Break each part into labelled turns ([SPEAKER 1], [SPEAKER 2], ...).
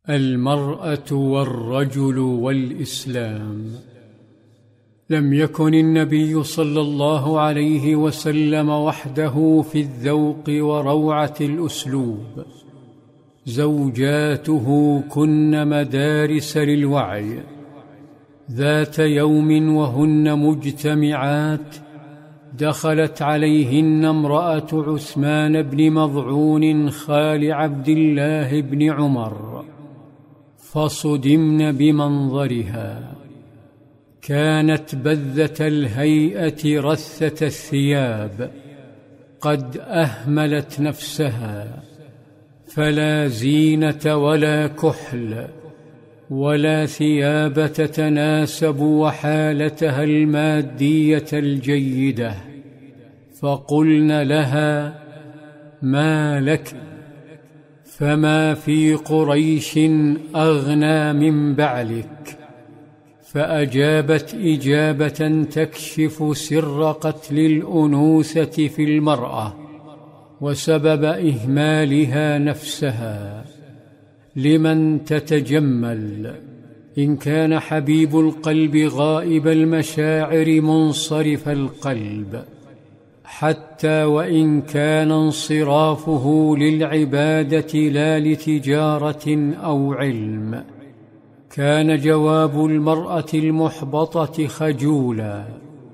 [SPEAKER 1] المرأة والرجل والإسلام. لم يكن النبي صلى الله عليه وسلم وحده في الذوق وروعة الأسلوب، زوجاته كن مدارس للوعي. ذات يوم وهن مجتمعات دخلت عليهن امرأة عثمان بن مظعون خال عبد الله بن عمر، فصدمن بمنظرها. كانت بذة الهيئة رثة الثياب، قد أهملت نفسها، فلا زينة ولا كحل ولا ثياب تتناسب وحالتها المادية الجيدة. فقلن لها: ما لك؟ فما في قريش أغنى من بعلك. فأجابت إجابة تكشف سر قتل الأنوثة في المرأة وسبب إهمالها نفسها. لمن تتجمل إن كان حبيب القلب غائب المشاعر منصرف القلب، حتى وإن كان انصرافه للعبادة لا لتجارة أو علم. كان جواب المرأة المحبطة خجولا،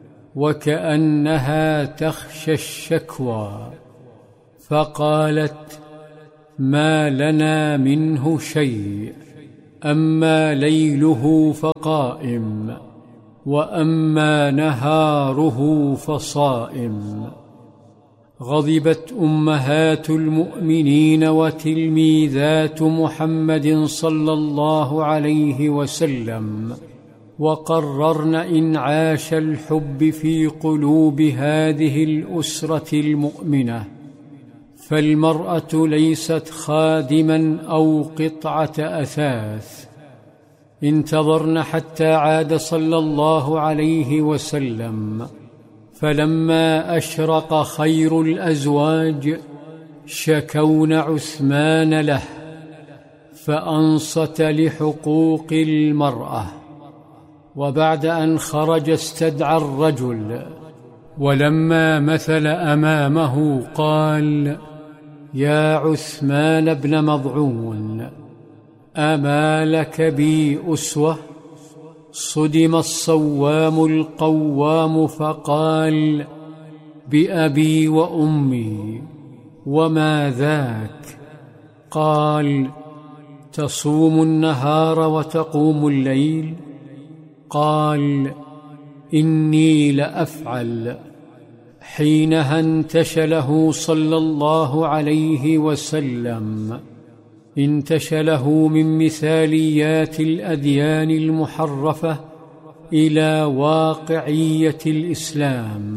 [SPEAKER 1] وكأنها تخشى الشكوى، فقالت: ما لنا منه شيء، أما ليله فقائم، وأما نهاره فصائم. غضبت أمهات المؤمنين وتلميذات محمد صلى الله عليه وسلم، وقررن إنعاش الحب في قلوب هذه الأسرة المؤمنة. فالمرأة ليست خادما أو قطعة أثاث. انتظرن حتى عاد صلى الله عليه وسلم، فلما أشرق خير الأزواج شكون عثمان له، فأنصت لحقوق المرأة. وبعد أن خرج استدعى الرجل، ولما مثل أمامه قال: يا عثمان بن مظعون، أما لك بي أسوة؟ صدم الصوام القوام فقال: بأبي وأمي. وما ذاك؟ قال: تصوم النهار وتقوم الليل. قال: إني لأفعل. حينها انتشله صلى الله عليه وسلم، انتشله من مثاليات الأديان المحرفة إلى واقعية الإسلام،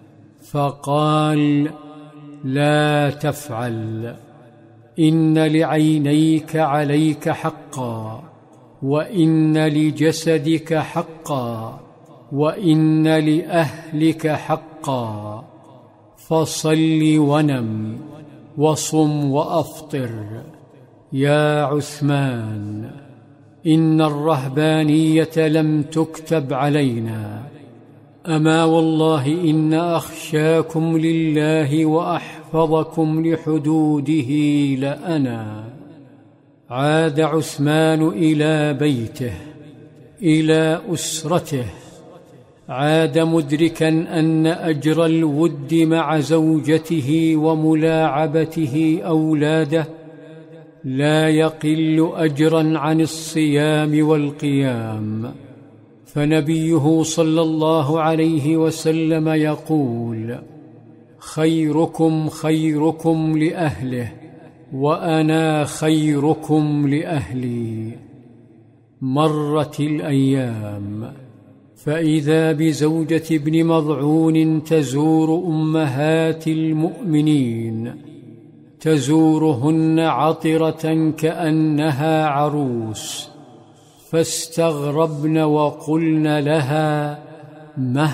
[SPEAKER 1] فقال: لا تفعل. إن لعينيك عليك حقا، وإن لجسدك حقا، وإن لأهلك حقا. فصل ونم وصم وأفطر. يا عثمان، إن الرهبانية لم تكتب علينا، أما والله إن أخشاكم لله وأحفظكم لحدوده لأنا. عاد عثمان إلى بيته، إلى أسرته. عاد مدركا أن أجر الود مع زوجته وملاعبته أولاده لا يقل أجرا عن الصيام والقيام. فنبيه صلى الله عليه وسلم يقول: خيركم خيركم لأهله، وأنا خيركم لأهلي. مرت الأيام، فإذا بزوجة ابن مظعون تزور أمهات المؤمنين، تزورهن عطرة كأنها عروس، فاستغربن وقلن لها: مه؟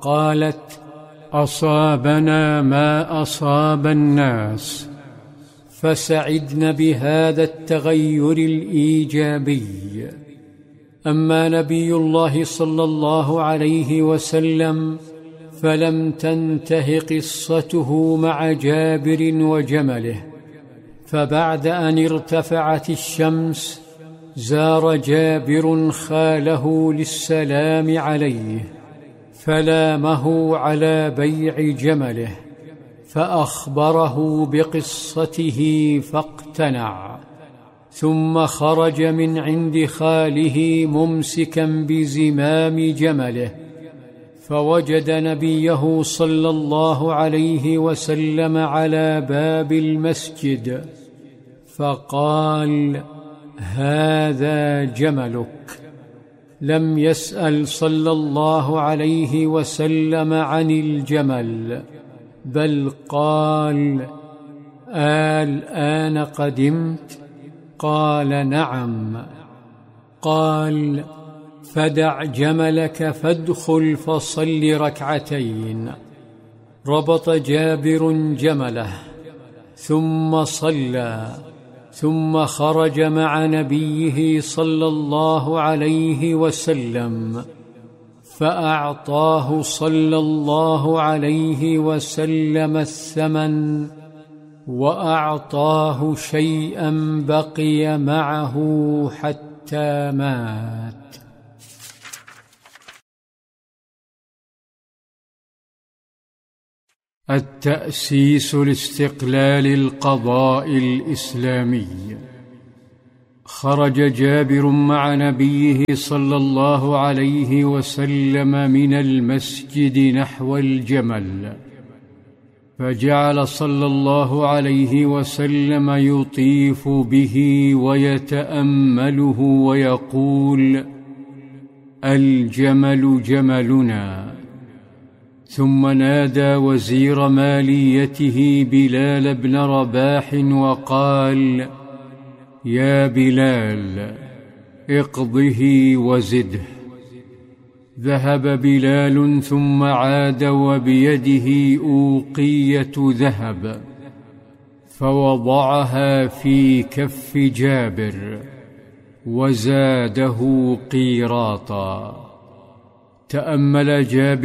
[SPEAKER 1] فقالت: أصابنا ما أصاب الناس. فسعدن بهذا التغير الإيجابي. أما نبي الله صلى الله عليه وسلم فلم تنته قصته مع جابر وجمله، فبعد أن ارتفعت الشمس زار جابر خاله للسلام عليه، فلامه على بيع جمله، فأخبره بقصته فاقتنع، ثم خرج من عند خاله ممسكا بزمام جمله، فوجد نبيه صلى الله عليه وسلم على باب المسجد، فقال: هذا جملك. لم يسأل صلى الله عليه وسلم عن الجمل، بل قال: الآن قدمت؟ قال: نعم. قال: فدع جملك فادخل فصل ركعتين. ربط جابر جمله ثم صلى، ثم خرج مع نبيه صلى الله عليه وسلم، فأعطاه صلى الله عليه وسلم الثمن، وأعطاه شيئا بقي معه حتى مات. التأسيس لاستقلال القضاء الإسلامي. خرج جابر مع نبيه صلى الله عليه وسلم من المسجد نحو الجمل، فجعل صلى الله عليه وسلم يطيف به ويتأمله ويقول: الجمل جملنا. ثم نادى وزير ماليته بلال بن رباح وقال: يا بلال، اقضه وزده. ذهب بلال ثم عاد وبيده أوقية ذهب، فوضعها في كف جابر وزاده قيراطا. تأمل جابر